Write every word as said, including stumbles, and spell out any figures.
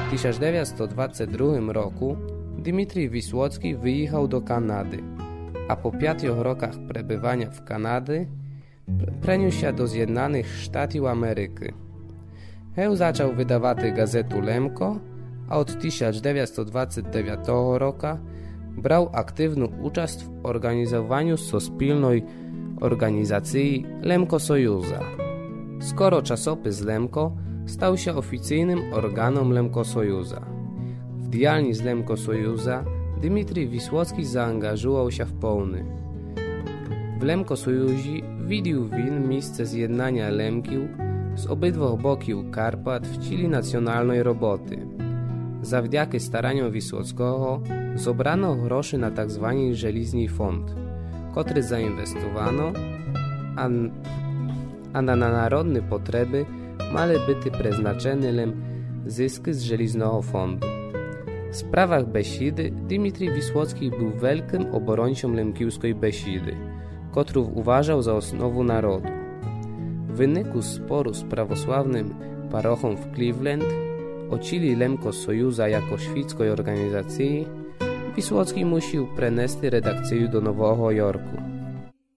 tysiąc dziewięćset dwudziestym drugim roku Dmitrij Wisłocki wyjechał do Kanady, a po pięciu rokach przebywania w Kanady przeniósł się do Zjednionych Sztatów Ameryki. Heu zaczął wydawać gazetę Lemko, a od tysiąc dziewięćset dwudziestego dziewiątego roku brał aktywną uczest w organizowaniu sospilnej organizacji Lemko Sojuza. Skoro czasopis Lemko stał się oficyjnym organem Lemko Sojuza. W dialni z Lemko Sojuza Dmitrij Wisłocki zaangażował się w pełny. W Lemko Sojuzi widział win miejsce zjednania Lemkił z obydwu boków Karpat w cili nacjonalnej roboty. Zawdzięki staraniom Wisłockiego zobrano groszy na tzw. Żelizny Fond, który zainwestowano, a, a na narodne potrzeby mały być przeznaczone lem zyski z Żeliznego Fondu. W sprawach Besidy Dmitrij Wisłocki był wielkim obrońcą lemkiewskiej Besidy, którą uważał za osnowę narodu. W wyniku sporu z prawosławnym parochą w Cleveland o cili Lemko Sojuza jako świeckiej organizacji, Wisłocki musiał przenieść redakcję do Nowego Jorku.